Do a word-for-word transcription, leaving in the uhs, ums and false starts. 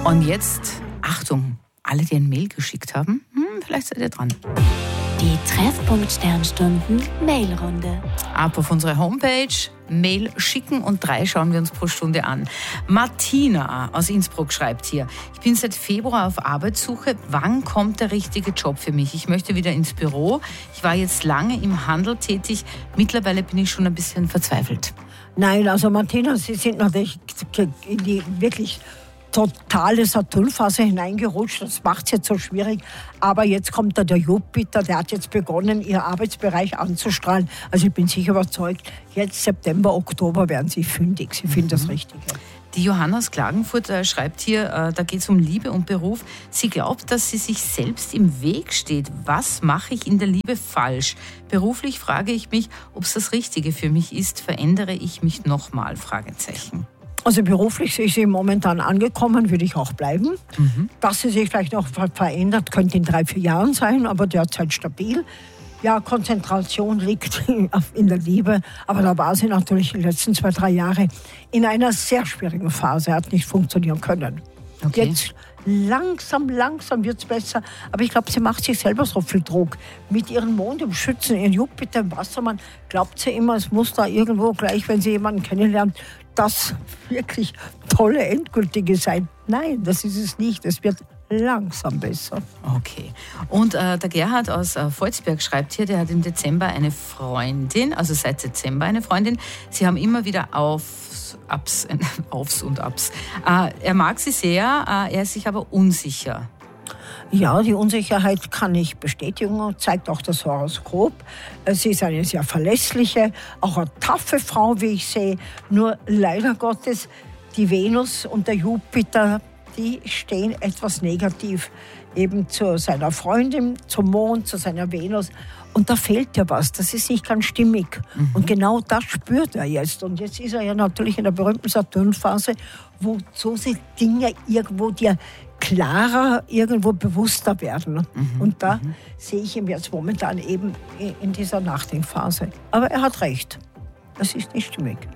Und jetzt, Achtung, alle, die ein Mail geschickt haben, hm, vielleicht seid ihr dran. Die Treffpunkt Sternstunden Mailrunde. Ab auf unsere Homepage, Mail schicken und drei schauen wir uns pro Stunde an. Martina aus Innsbruck schreibt hier: Ich bin seit Februar auf Arbeitssuche. Wann kommt der richtige Job für mich? Ich möchte wieder ins Büro. Ich war jetzt lange im Handel tätig. Mittlerweile bin ich schon ein bisschen verzweifelt. Nein, also Martina, Sie sind natürlich in die wirklich totale Saturnphase hineingerutscht. Das macht es jetzt so schwierig. Aber jetzt kommt da der Jupiter, der hat jetzt begonnen, Ihr Arbeitsbereich anzustrahlen. Also ich bin sicher überzeugt, jetzt September, Oktober werden Sie fündig. Sie finden das Richtige. Die Johanna aus Klagenfurt äh, schreibt hier, äh, da geht es um Liebe und Beruf. Sie glaubt, dass sie sich selbst im Weg steht. Was mache ich in der Liebe falsch? Beruflich frage ich mich, ob es das Richtige für mich ist. Verändere ich mich nochmal? Fragezeichen. Also beruflich ist sie momentan angekommen, würde ich auch bleiben. Mhm. Dass sie sich vielleicht noch verändert, könnte in drei, vier Jahren sein, aber derzeit stabil. Ja, Konzentration liegt in der Liebe, aber da war sie natürlich die letzten zwei, drei Jahre in einer sehr schwierigen Phase, hat nicht funktionieren können. Okay. Jetzt langsam, langsam wird es besser, aber ich glaube, sie macht sich selber so viel Druck. Mit ihrem Mond im Schützen, ihren Jupiter im Wassermann, glaubt sie immer, es muss da irgendwo gleich, wenn sie jemanden kennenlernt, das wirklich tolle, endgültige sein. Nein, das ist es nicht. Es wird langsam besser. Okay. Und äh, der Gerhard aus äh, Volzberg schreibt hier, der hat im Dezember eine Freundin, also seit Dezember eine Freundin. Sie haben immer wieder Aufs, Ups, äh, Aufs und Ups. Äh, er mag sie sehr, äh, er ist sich aber unsicher. Ja, die Unsicherheit kann ich bestätigen, zeigt auch das Horoskop. Sie ist eine sehr verlässliche, auch eine taffe Frau, wie ich sehe. Nur leider Gottes, die Venus und der Jupiter, die stehen etwas negativ eben zu seiner Freundin, zum Mond, zu seiner Venus. Und da fehlt ja was, das ist nicht ganz stimmig. Mhm. Und genau das spürt er jetzt. Und jetzt ist er ja natürlich in der berühmten Saturnphase, wo so viele Dinge irgendwo dir klarer, irgendwo bewusster werden. Mhm. Und da mhm. sehe ich ihn jetzt momentan eben in dieser Nachdenkphase. Aber er hat recht, das ist nicht stimmig.